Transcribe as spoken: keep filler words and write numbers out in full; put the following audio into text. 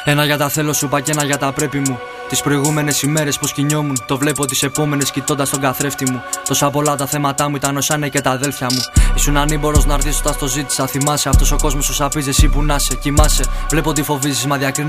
Ένα για τα θέλω σου πα και ένα για τα πρέπει μου. Τις προηγούμενες ημέρες πως κινιόμουν. Το βλέπω τις επόμενες κοιτώντας τον καθρέφτη μου. Τόσα πολλά τα θέματα μου ήταν όσα είναι και τα αδέλφια μου. Ήσουν ανήμπορος να έρθεις όταν στο ζήτησα. Θυμάσαι αυτός ο κόσμος σου σαπίζει, εσύ που να σε. Κοιμάσαι, βλέπω ότι φοβίζεις, μα διακρίνω